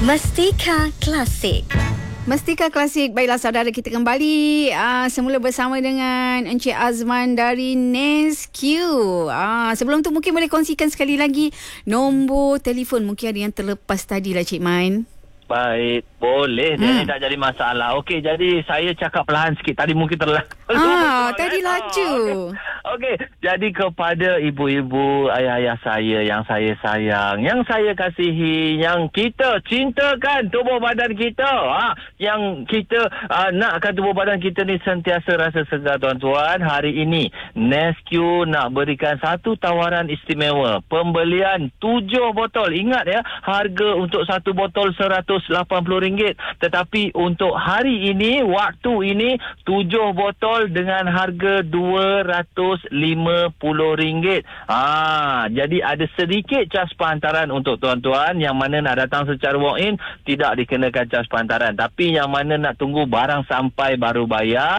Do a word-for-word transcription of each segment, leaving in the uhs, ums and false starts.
Mestika Klasik. Mestika Klasik. Baiklah saudara, kita kembali uh, semula bersama dengan Encik Azman dari Nesque. Uh, sebelum tu mungkin boleh kongsikan sekali lagi nombor telefon. Mungkin ada yang terlepas tadi lah Cik Main. Baik, boleh. Dia Hmm. ni tak jadi masalah. Okey, jadi saya cakap perlahan sikit. Tadi mungkin terlalu. Ah, tadi laju. Okey, jadi kepada ibu-ibu, ayah-ayah saya yang saya sayang, yang saya kasihi, yang kita cintakan tubuh badan kita, ha, yang kita uh, nakkan tubuh badan kita ni sentiasa rasa segar tuan-tuan. Hari ini Nesque nak berikan satu tawaran istimewa. Pembelian tujuh botol. Ingat ya, harga untuk satu botol seratus lapan puluh ringgit. Tetapi untuk hari ini, waktu ini, tujuh botol dengan harga dua ratus lima puluh ringgit. Ah, jadi ada sedikit cas pehantaran untuk tuan-tuan yang mana nak datang secara walk-in, tidak dikenakan cas pehantaran. Tapi yang mana nak tunggu barang sampai baru bayar,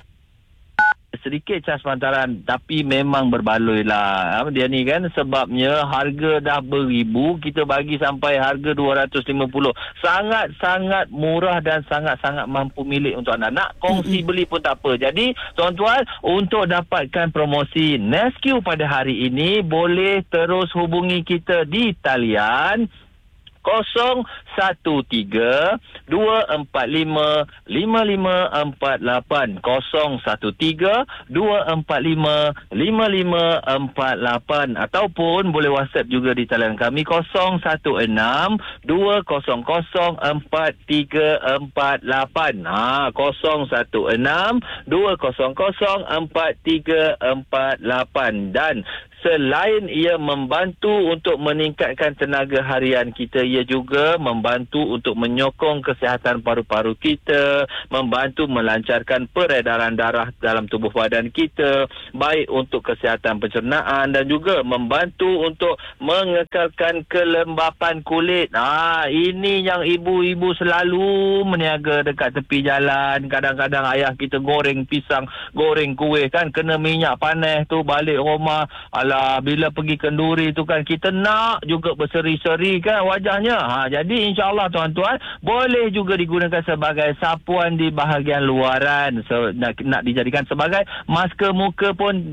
sedikit cas pehantaran, tapi memang berbaloi lah. Dia ni kan sebabnya harga dah beribu, kita bagi sampai harga dua ratus lima puluh. Sangat-sangat murah dan sangat-sangat mampu milik untuk anda. Nak kongsi beli pun tak apa. Jadi tuan-tuan, untuk dapatkan promosi Nesque pada hari ini, boleh terus hubungi kita di talian kosong satu tiga dua empat lima lima lima empat lapan kosong satu tiga dua empat lima lima lima empat lapan, ataupun boleh WhatsApp juga di talian kami kosong satu enam dua kosong kosong empat tiga empat lapan. Ha, kosong satu enam dua kosong kosong empat tiga empat lapan. Dan selain ia membantu untuk meningkatkan tenaga harian kita, ia juga membantu untuk menyokong kesihatan paru-paru kita, membantu melancarkan peredaran darah dalam tubuh badan kita, baik untuk kesihatan pencernaan dan juga membantu untuk mengekalkan kelembapan kulit. Ah, ini yang ibu-ibu selalu meniaga dekat tepi jalan. Kadang-kadang ayah kita goreng pisang, goreng kuih kan, kena minyak panas tu, balik rumah, alah, bila pergi kenduri tu kan, kita nak juga berseri-seri kan wajahnya. Ha, jadi insyaAllah tuan-tuan, boleh juga digunakan sebagai sapuan di bahagian luaran. So, nak, nak dijadikan sebagai masker muka pun